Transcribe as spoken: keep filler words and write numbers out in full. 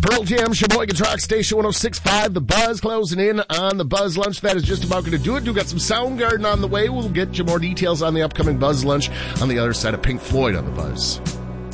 Pearl Jam, Sheboygan Rock Station one oh six point five. The Buzz closing in on the Buzz Lunch. That is just about going to do it. We've got some Soundgarden on the way. We'll get you more details on the upcoming Buzz Lunch on the other side of Pink Floyd on the Buzz.